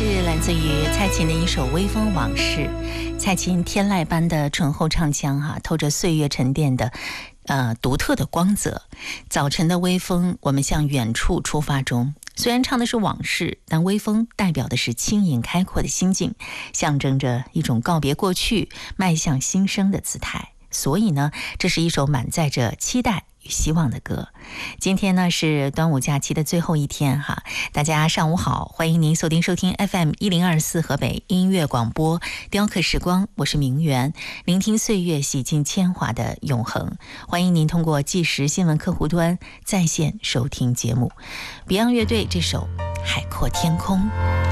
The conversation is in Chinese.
是来自于蔡琴的一首《微风往事》。蔡琴天籁般的醇厚唱腔透着岁月沉淀的独特的光泽。早晨的微风，我们向远处出发中。虽然唱的是往事，但微风代表的是轻盈开阔的心境，象征着一种告别过去，迈向新生的姿态。所以呢，这是一首满载着期待与希望的歌。今天呢是端午假期的最后一天大家上午好，欢迎您锁定收听 FM 1024河北音乐广播雕刻时光，我是明媛，聆听岁月洗尽铅华的永恒。欢迎您通过即时新闻客户端在线收听节目。Beyond 乐队这首海阔天空。